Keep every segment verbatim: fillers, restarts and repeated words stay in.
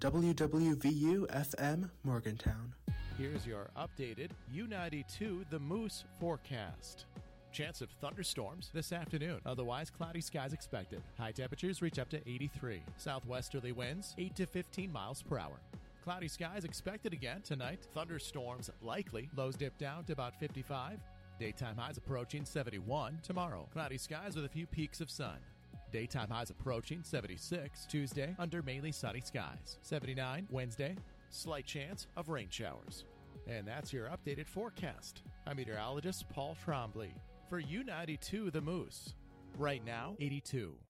W W V U F M Morgantown. Here's your updated U ninety-two The Moose forecast. Chance of thunderstorms this afternoon. Otherwise, cloudy skies expected. High temperatures reach up to eighty-three. Southwesterly winds eight to fifteen miles per hour. Cloudy skies expected again tonight. Thunderstorms likely. Lows dip down to about fifty-five. Daytime highs approaching seventy-one tomorrow. Cloudy skies with a few peaks of sun. Daytime highs approaching seventy-six Tuesday under mainly sunny skies. seventy-nine Wednesday. Slight chance of rain showers. And that's your updated forecast. I'm meteorologist Paul Trombley for U ninety-two The Moose. Right now, eighty-two.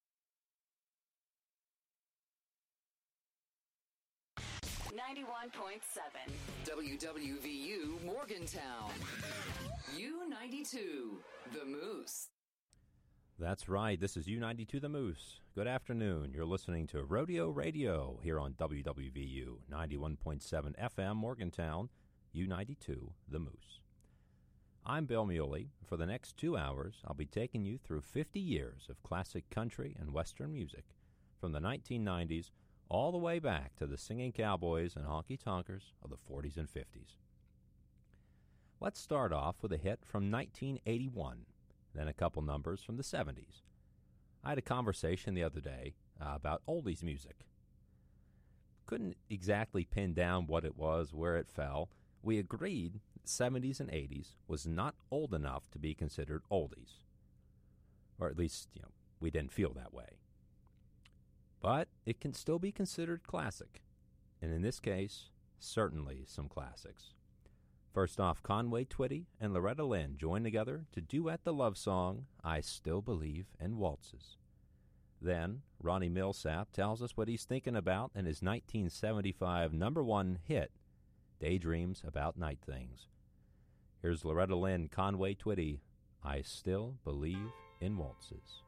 ninety-one point seven W W V U Morgantown. U ninety-two The Moose. That's right. This is U ninety-two The Moose. Good afternoon. You're listening to Rodeo Radio here on W W V U ninety-one point seven F M Morgantown, U ninety-two The Moose. I'm Bill Muley. For the next two hours, I'll be taking you through fifty years of classic country and western music, from the nineteen nineties all the way back to the singing cowboys and honky-tonkers of the forties and fifties. Let's start off with a hit from nineteen eighty-one. Then a couple numbers from the seventies. I had a conversation the other day uh, about oldies music. Couldn't exactly pin down what it was, where it fell. We agreed that seventies and eighties was not old enough to be considered oldies. Or at least, you know, we didn't feel that way. But it can still be considered classic. And in this case, certainly some classics. First off, Conway Twitty and Loretta Lynn join together to duet the love song, I Still Believe in Waltzes. Then, Ronnie Milsap tells us what he's thinking about in his nineteen seventy-five number one hit, Daydreams About Night Things. Here's Loretta Lynn, Conway Twitty, I Still Believe in Waltzes.